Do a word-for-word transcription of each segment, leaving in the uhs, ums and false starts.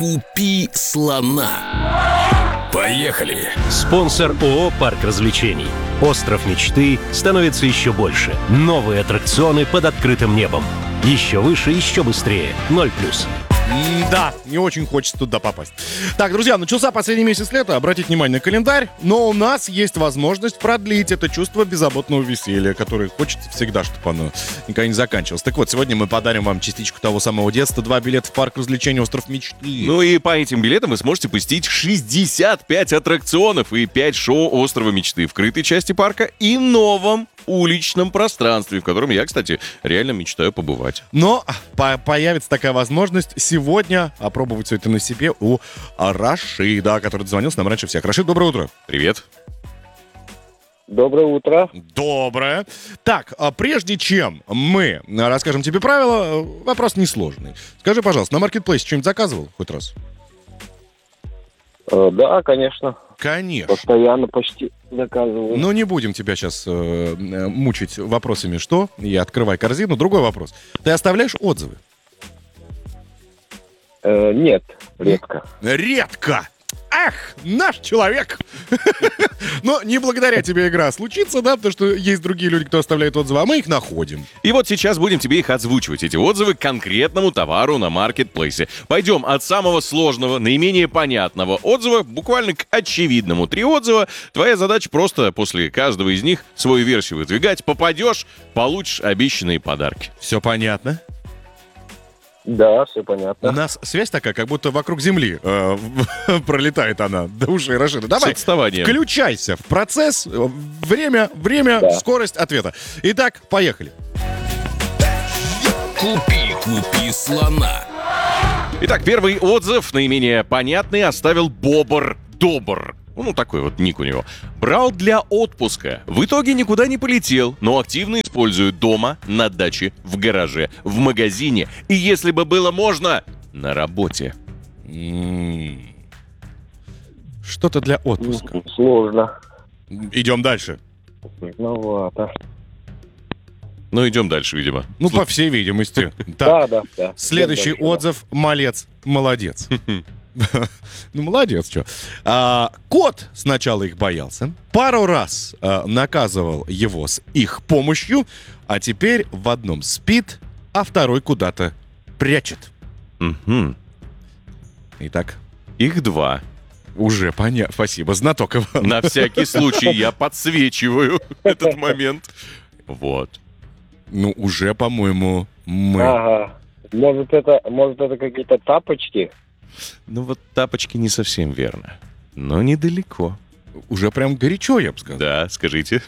Купи слона. Поехали! Спонсор ООО «Парк развлечений». Остров мечты становится еще больше. Новые аттракционы под открытым небом. Еще выше, еще быстрее. Ноль плюс. Да, не очень хочется туда попасть. Так, друзья, начался последний месяц лета. Обратите внимание на календарь. Но у нас есть возможность продлить это чувство беззаботного веселья, которое хочется всегда, чтобы оно никогда не заканчивалось. Так вот, сегодня мы подарим вам частичку того самого детства. Два билета в парк развлечений «Остров мечты». Ну и по этим билетам вы сможете посетить шестьдесят пять аттракционов и пять шоу «Острова мечты» в крытой части парка и новом уличном пространстве, в котором я, кстати, реально мечтаю побывать. Но по- появится такая возможность сегодня опробовать все это на себе у Рашида, который дозвонился нам раньше всех. Рашид, доброе утро. Привет. Доброе утро. Доброе. Так, а прежде чем мы расскажем тебе правила, вопрос несложный. Скажи, пожалуйста, на маркетплейсе что-нибудь заказывал хоть раз? Э, да, конечно. Конечно. Постоянно почти заказываю. Но не будем тебя сейчас э, мучить вопросами, что? И открывай корзину. Другой вопрос. Ты оставляешь отзывы? Э, нет, редко. Редко! Ах, наш человек! Но не благодаря тебе игра случится, да, потому что есть другие люди, кто оставляет отзывы, а мы их находим. И вот сейчас будем тебе их озвучивать, эти отзывы, к конкретному товару на маркетплейсе. Пойдем от самого сложного, наименее понятного отзыва, буквально к очевидному. Три отзыва. Твоя задача просто после каждого из них свою версию выдвигать. Попадешь, получишь обещанные подарки. Все понятно? Да, все У понятно. нас связь такая, как будто вокруг Земли э, пролетает она до ушей Рашида. Давай, С отставанием. включайся в процесс. Время, время, Да. скорость ответа. Итак, поехали. Купи, купи слона. Итак, первый отзыв, наименее понятный, оставил Бобр Добр. Ну, такой вот ник у него. Брал для отпуска. В итоге никуда не полетел, но активно использует дома, на даче, в гараже, в магазине. И если бы было можно, на работе. М-м. Что-то для отпуска. М, Сложно. Идем дальше. Сложновато. Ну, идем дальше, видимо. Ну, по всей видимости. Так, Да, да, да. следующий Идем дальше, отзыв. Малец. Молодец. Ну, молодец, что. А, кот сначала их боялся, пару раз а, наказывал его с их помощью, а теперь в одном спит, а второй куда-то прячет. Мгм. Итак, Их два. уже понятно. Спасибо, знаток Иван. На всякий случай я подсвечиваю этот момент. Вот. Ну, уже, по-моему, мы... Ага. Может, это, может, это какие-то тапочки? Ну вот тапочки не совсем верно. Но недалеко. Уже прям горячо, я бы сказал. Да, скажите.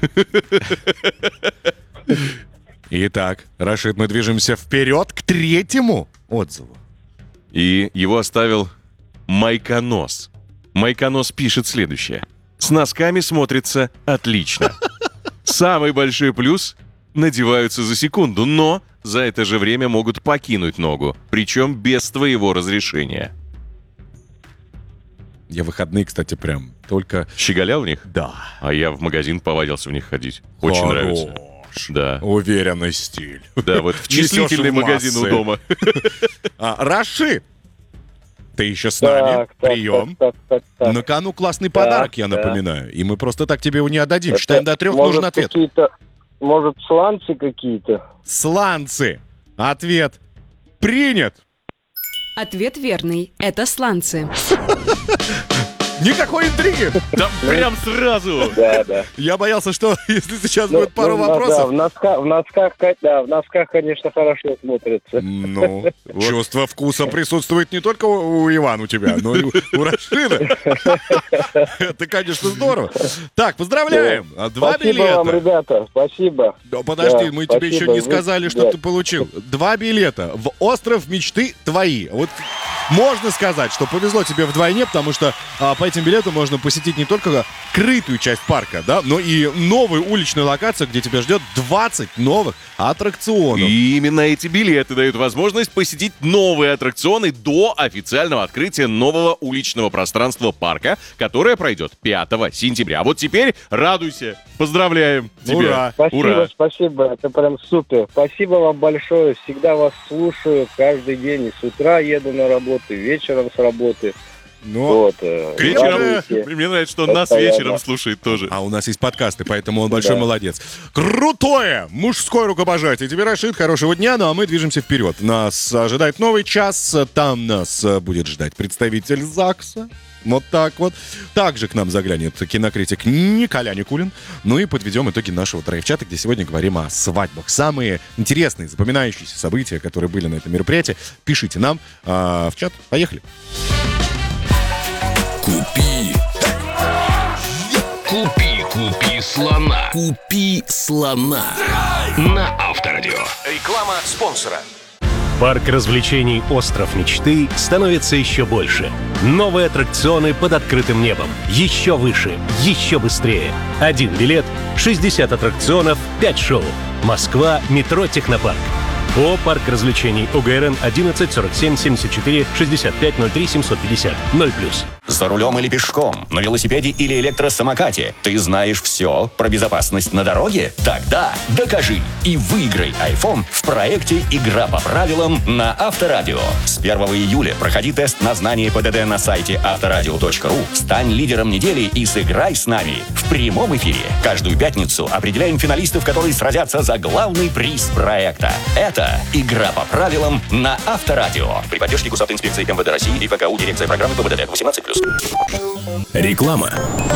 Итак, Рашид, мы движемся вперед к третьему отзыву. И его оставил Майконос. Майконос пишет следующее. С носками смотрится отлично. Самый большой плюс – надеваются за секунду, но за это же время могут покинуть ногу. Причем без твоего разрешения. Я в выходные, кстати, прям только... Щеголял в них? Да. А я в магазин повадился в них ходить. Очень Хорош. нравится. Да. Уверенный стиль. Да, вот в Несёшь числительный в магазин у массы. дома. А, Рашид, ты еще с нами. Так, так, Прием. так, так, так, так. На кону классный подарок, я да. напоминаю. И мы просто так тебе его не отдадим. Это, Считаем до трех, может, нужен ответ. какие-то- Может, сланцы какие-то? Сланцы. Ответ принят. Ответ верный. Это сланцы. Никакой интриги. Да прям сразу. Да, да. Я боялся, что если сейчас Ну, будет пару ну, да, вопросов... в носках, в носках, да, в носках, конечно, хорошо смотрится. Ну, чувство вкуса присутствует не только у, у Ивана у тебя, но и у, у Рашида. Это, конечно, здорово. Так, поздравляем. Два Спасибо вам, билета. ребята, спасибо. Да, подожди, Да, мы тебе еще спасибо. не сказали, Вы- что да. ты получил. Два билета в остров мечты твои. Вот можно сказать, что повезло тебе вдвойне, потому что а, по этим этим билетом можно посетить не только крытую часть парка, да, но и новую уличную локацию, где тебя ждет двадцать новых аттракционов. И именно эти билеты дают возможность посетить новые аттракционы до официального открытия нового уличного пространства парка, которое пройдет пятого сентября. А вот теперь радуйся. Поздравляем тебя. Ура. Спасибо, Ура. спасибо, это прям супер. Спасибо вам большое, всегда вас слушаю каждый день, и с утра еду на работу, и вечером с работы. Но... Вот, э, Вечером. радуйте. Мне нравится, что он нас Постоянно. вечером слушает тоже. А у нас есть подкасты, поэтому он большой Да. молодец. Крутое мужское рукопожатие. Тебе, Рашид, хорошего дня, ну а мы движемся вперед. Нас ожидает новый час, там нас э, будет ждать представитель ЗАГСа. Вот так вот. Также к нам заглянет кинокритик Николя Никулин. Ну и подведем итоги нашего драйв-чата, где сегодня говорим о свадьбах. Самые интересные, запоминающиеся события, которые были на этом мероприятии, пишите нам э, в чат. Поехали. Купи. Купи, купи слона. Купи слона. На Авторадио. Реклама спонсора. Парк развлечений «Остров мечты» становится еще больше. Новые аттракционы под открытым небом. Еще выше, еще быстрее. Один билет, шестьдесят аттракционов, пять шоу. Москва, метро «Технопарк». ООО «Парк развлечений» ОГРН одиннадцать сорок семь семьдесят четыре шестьдесят пять ноль три семьсот пятьдесят ноль плюс. За рулем или пешком, на велосипеде или электросамокате. Ты знаешь все про безопасность на дороге? Тогда докажи и выиграй iPhone в проекте «Игра по правилам» на Авторадио. С первого июля проходи тест на знание ПДД на сайте авторадио точка ру, стань лидером недели и сыграй с нами в прямом эфире. Каждую пятницу определяем финалистов, которые сразятся за главный приз проекта. Это «Игра по правилам» на Авторадио. При поддержке госавтоинспекции МВД России и ФКУ дирекция программы ПБД восемнадцать плюс. Реклама.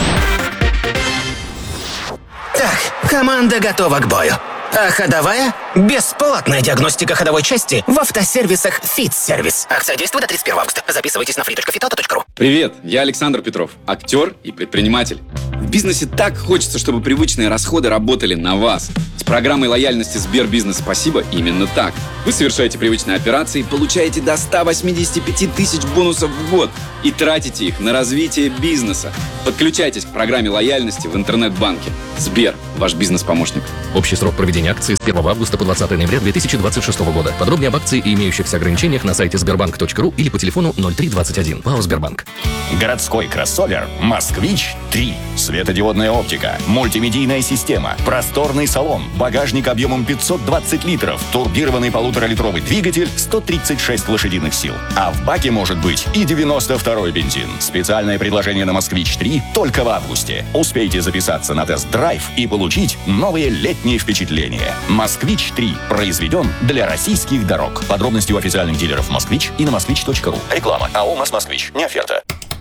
Так, команда готова к бою. А ходовая? Бесплатная диагностика ходовой части в автосервисах «Фитсервис». Акция действует до тридцать первого августа. Записывайтесь на фри точка фитауто точка ру. Привет, я Александр Петров, актер и предприниматель. В бизнесе так хочется, чтобы привычные расходы работали на вас. С программой лояльности Сбербизнес «Спасибо» именно так. Вы совершаете привычные операции, получаете до ста восьмидесяти пяти тысяч бонусов в год и тратите их на развитие бизнеса. Подключайтесь к программе лояльности в интернет-банке. Сбер, ваш бизнес-помощник. Общий срок проведения акции с первого августа по двадцатое ноября две тысячи двадцать шестого года. Подробнее об акции и имеющихся ограничениях на сайте сбербанк точка ру или по телефону ноль три двадцать один. ПАО «Сбербанк». Городской кроссовер «Москвич три». Светодиодная оптика, мультимедийная система, просторный салон, багажник объемом пятьсот двадцать литров, турбированный полуторалитровый двигатель, сто тридцать шесть лошадиных сил. А в баке может быть и девяносто второй бензин. Специальное предложение на «Москвич три» только в августе. Успейте записаться на тест-драйв и получить новые летние впечатления. «Москвич три» произведен для российских дорог. Подробности у официальных дилеров «Москвич» и на москвич точка ру. Реклама. АО «Москвич». Не оферта.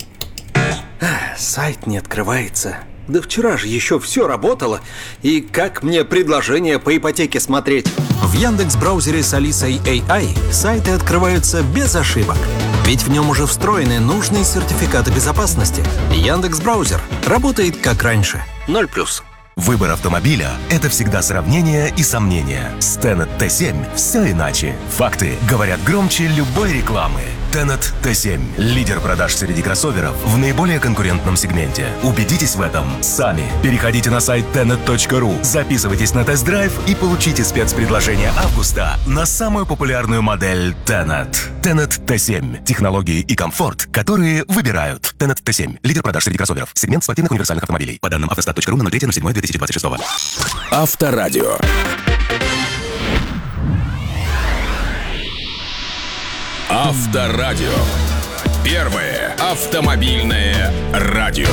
Сайт не открывается. Да вчера же еще все работало. И как мне предложение по ипотеке смотреть? В Яндекс.Браузере с Алисой эй ай сайты открываются без ошибок. Ведь в нем уже встроены нужные сертификаты безопасности. Яндекс.Браузер работает как раньше. Ноль плюс. Выбор автомобиля – это всегда сравнение и сомнения. С Tenet тэ семь все иначе. Факты говорят громче любой рекламы. Tenet тэ семь – лидер продаж среди кроссоверов в наиболее конкурентном сегменте. Убедитесь в этом сами. Переходите на сайт тенет точка ру, записывайтесь на тест-драйв и получите спецпредложение августа на самую популярную модель Tenet. Tenet тэ семь – технологии и комфорт, которые выбирают. Tenet тэ семь – лидер продаж среди кроссоверов. Сегмент спортивных универсальных автомобилей. По данным автостат точка ру на ноль три ноль семь две тысячи двадцать шестого. Авторадио. Авторадио. Первое автомобильное радио.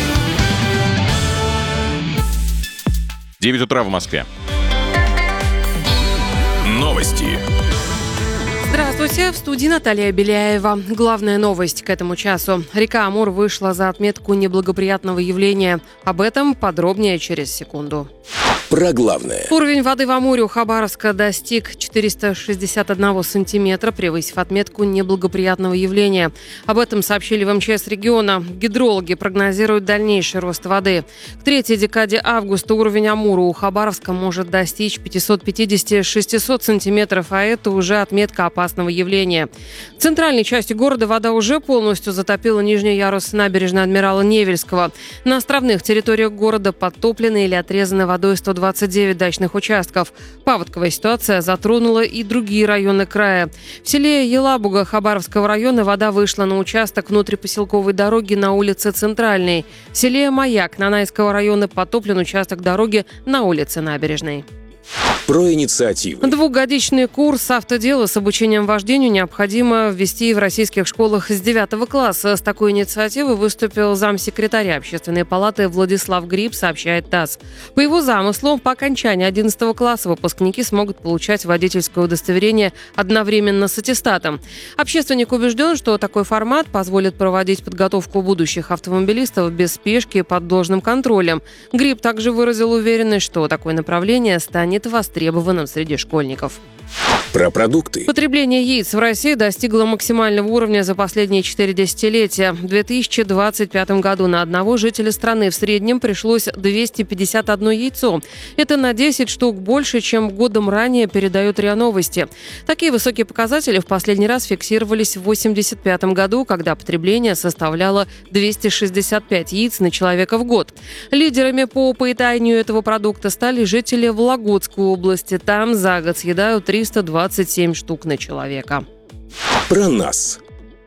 девять утра в Москве. Новости. Здравствуйте, в студии Наталья Беляева. Главная новость к этому часу. Река Амур вышла за отметку неблагоприятного явления. Об этом подробнее через секунду. Про главное. Уровень воды в Амуре у Хабаровска достиг четыреста шестьдесят один сантиметра, превысив отметку неблагоприятного явления. Об этом сообщили в эм че эс региона. Гидрологи прогнозируют дальнейший рост воды. К третьей декаде августа уровень Амура у Хабаровска может достичь пятьсот пятьдесят - шестьсот сантиметров, а это уже отметка опасного явления. В центральной части города вода уже полностью затопила нижний ярус набережной Адмирала Невельского. На островных территориях города подтоплены или отрезаны водой сто двадцать девять дачных участков. Паводковая ситуация затронула и другие районы края. В селе Елабуга Хабаровского района вода вышла на участок внутрипоселковой дороги на улице Центральной. В селе Маяк Нанайского района подтоплен участок дороги на улице Набережной. Про инициативы. Двухгодичный курс автодела с обучением вождению необходимо ввести в российских школах с девятого класса. С такой инициативой выступил замсекретаря Общественной палаты Владислав Гриб, сообщает ТАСС. По его замыслу, по окончании одиннадцатого класса выпускники смогут получать водительское удостоверение одновременно с аттестатом. Общественник убежден, что такой формат позволит проводить подготовку будущих автомобилистов без спешки и под должным контролем. Гриб также выразил уверенность, что такое направление станет востребованным среди школьников. Про продукты. Потребление яиц в России достигло максимального уровня за последние четыре десятилетия. В две тысячи двадцать пятом году на одного жителя страны в среднем пришлось двести пятьдесят одно яйцо. Это на десять штук больше, чем годом ранее, передают РИА Новости. Такие высокие показатели в последний раз фиксировались в восемьдесят пятом году, когда потребление составляло двести шестьдесят пять яиц на человека в год. Лидерами по поеданию этого продукта стали жители Вологодской области. Там за год съедают триста двадцать семь штук на человека. Про нас.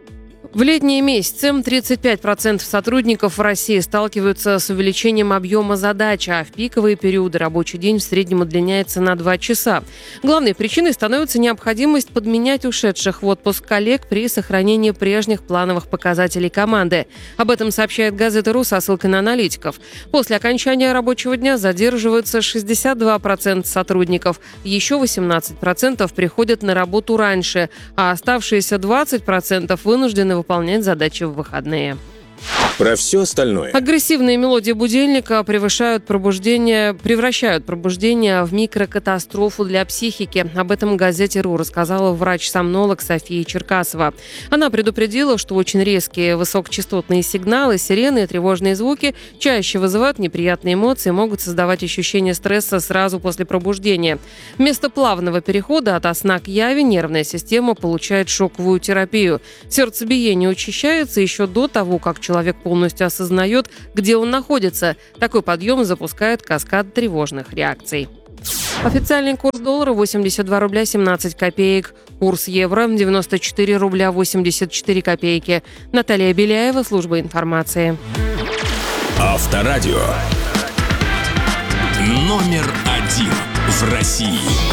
В летние месяцы тридцать пять процентов сотрудников в России сталкиваются с увеличением объема задач, а в пиковые периоды рабочий день в среднем удлиняется на два часа. Главной причиной становится необходимость подменять ушедших в отпуск коллег при сохранении прежних плановых показателей команды. Об этом сообщает газета «Ру» со ссылкой на аналитиков. После окончания рабочего дня задерживаются шестьдесят два процента сотрудников, еще восемнадцать процентов приходят на работу раньше, а оставшиеся двадцать процентов вынуждены выполнять задачи в выходные. Про все остальное. Агрессивные мелодии будильника превышают пробуждение, превращают пробуждение в микрокатастрофу для психики. Об этом газете «Ру» рассказала врач-сомнолог София Черкасова. Она предупредила, что очень резкие высокочастотные сигналы, сирены и тревожные звуки чаще вызывают неприятные эмоции и могут создавать ощущение стресса сразу после пробуждения. Вместо плавного перехода от сна к яви нервная система получает шоковую терапию. Сердцебиение учащается еще до того, как человек полностью осознает, где он находится. Такой подъем запускает каскад тревожных реакций. Официальный курс доллара восемьдесят два рубля семнадцать копеек. Курс евро девяносто четыре рубля восемьдесят четыре копейки. Наталья Беляева, служба информации. Авторадио. Номер один в России.